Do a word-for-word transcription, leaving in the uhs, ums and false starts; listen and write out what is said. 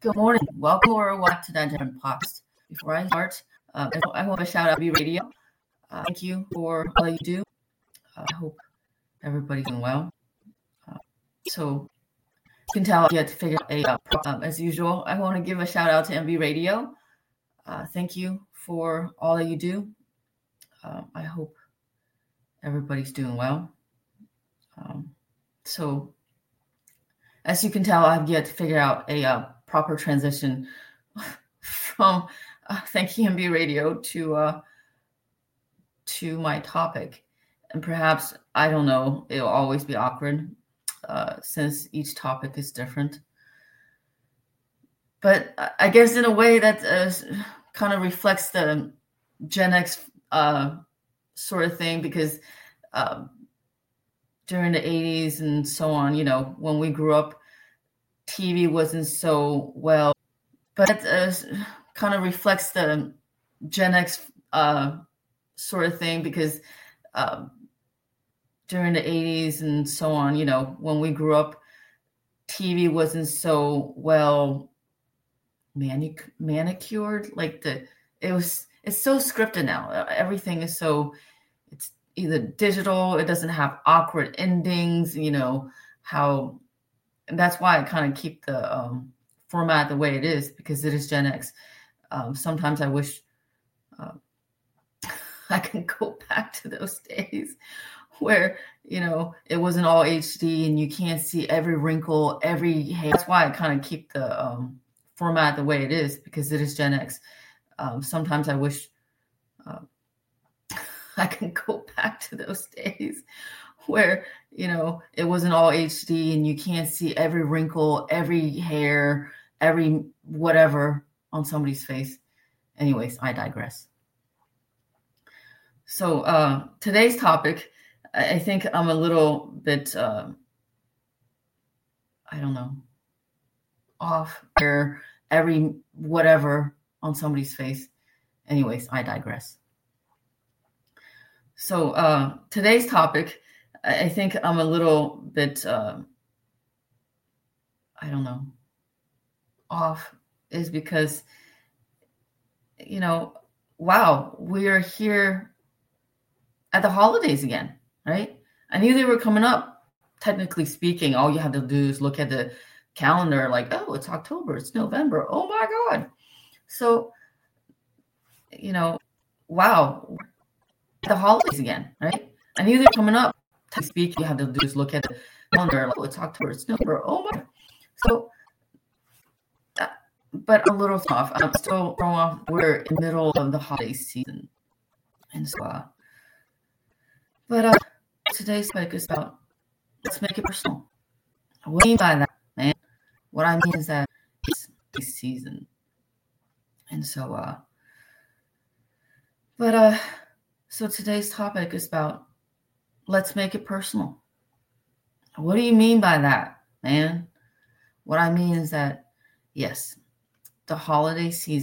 Good morning. Welcome or welcome to that different podcast. Before I start, uh, I, I want to shout out B Radio. Uh, thank you for all you do. Uh, I hope everybody's doing well. Uh, so you can tell you had to figure out a uh, um, as usual. I want to give a shout out to M B Radio. Uh, thank you for all that you do. Uh, I hope everybody's doing well. Um, so as you can tell, I've yet to figure out a uh, proper transition from uh, thank you M B Radio to uh, to my topic, and perhaps I don't know. It'll always be awkward uh, since each topic is different. But I guess in a way that uh, kind of reflects the Gen X uh, sort of thing, because uh, during the eighties and so on, you know, when we grew up, T V wasn't so well, but uh, kind of reflects the Gen X uh, sort of thing, because uh, during the eighties and so on, you know, when we grew up, T V wasn't so well manic- manicured. Like the, it was, it's so scripted now. Everything is so, it's either digital, it doesn't have awkward endings, you know, how, and that's why I kind of keep the um, format the way it is, because it is Gen X. Um, sometimes I wish uh, I can go back to those days where, you know, it wasn't all H D and you can't see every wrinkle, every hair. That's why I kind of keep the um, format the way it is, because it is Gen X. Um, sometimes I wish uh, I can go back to those days where, you know, it wasn't all H D and you can't see every wrinkle, every hair, every whatever on somebody's face. Anyways, I digress. So uh, today's topic, I think I'm a little bit, uh, I don't know, off hair, every whatever on somebody's face. Anyways, I digress. So uh, today's topic, I think I'm a little bit, uh, I don't know, off, is because, you know, wow, we're here at the holidays again, right? I knew they were coming up. Technically speaking, all you have to do is look at the calendar like, oh, it's October, it's November. Oh my God. So, you know, wow, the holidays again, right? I knew they were coming up. Speak, you have to do is look at the calendar. Like, oh, it's October, it's November. Oh my! So, uh, but a little off. I'm still thrown off. We're in the middle of the holiday season, and so, uh, but uh, today's topic is about, let's make it personal. What do you mean by that, man? What I mean is that it's this season, and so, uh, but uh, so today's topic is about, let's make it personal. What do you mean by that, man? What I mean is that, yes, the holiday season